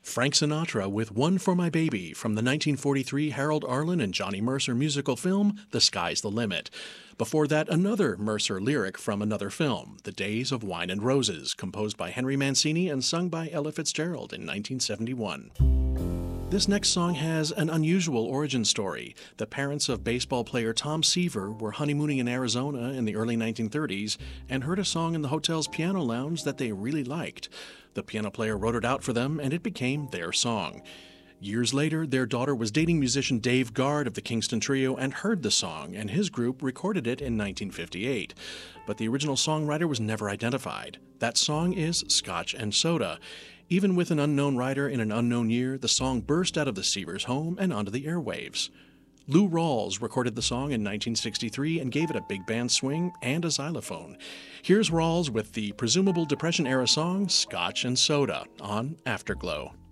Frank Sinatra with One for My Baby from the 1943 Harold Arlen and Johnny Mercer musical film The Sky's the Limit. Before that, another Mercer lyric from another film, The Days of Wine and Roses, composed by Henry Mancini and sung by Ella Fitzgerald in 1971. This next song has an unusual origin story. The parents of baseball player Tom Seaver were honeymooning in Arizona in the early 1930s and heard a song in the hotel's piano lounge that they really liked. The piano player wrote it out for them, and it became their song. Years later, their daughter was dating musician Dave Guard of the Kingston Trio and heard the song, and his group recorded it in 1958. But the original songwriter was never identified. That song is Scotch and Soda. Even with an unknown writer in an unknown year, the song burst out of the Seavers' home and onto the airwaves. Lou Rawls recorded the song in 1963 and gave it a big band swing and a xylophone. Here's Rawls with the presumable Depression-era song Scotch and Soda on Afterglow.